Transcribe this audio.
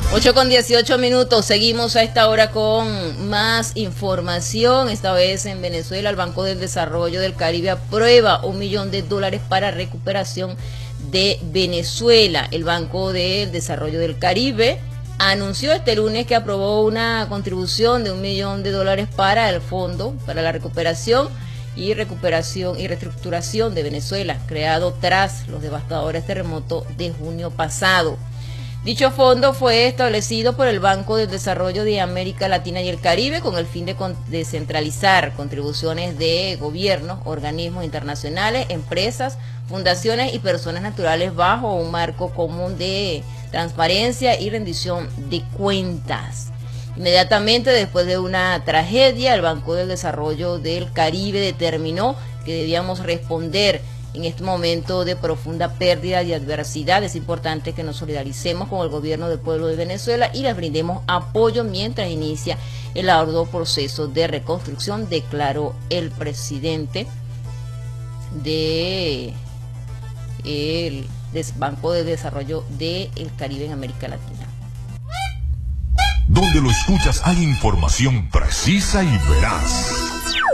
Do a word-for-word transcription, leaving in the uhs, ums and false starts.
ocho con dieciocho minutos, seguimos a esta hora con más información. Esta vez en Venezuela, el Banco del Desarrollo del Caribe aprueba un millón de dólares para recuperación de Venezuela. El Banco del Desarrollo del Caribe anunció este lunes que aprobó una contribución de un millón de dólares para el Fondo para la Recuperación y Recuperación y Reestructuración de Venezuela, creado tras los devastadores terremotos de junio pasado. Dicho fondo fue establecido por el Banco del Desarrollo de América Latina y el Caribe con el fin de descentralizar contribuciones de gobiernos, organismos internacionales, empresas, fundaciones y personas naturales bajo un marco común de transparencia y rendición de cuentas. Inmediatamente después de una tragedia, el Banco del Desarrollo del Caribe determinó que debíamos responder en este momento de profunda pérdida y adversidad. Es importante que nos solidaricemos con el gobierno del pueblo de Venezuela y les brindemos apoyo mientras inicia el arduo proceso de reconstrucción, declaró el presidente del Banco de Desarrollo del Caribe en América Latina. Donde lo escuchas hay información precisa y veraz.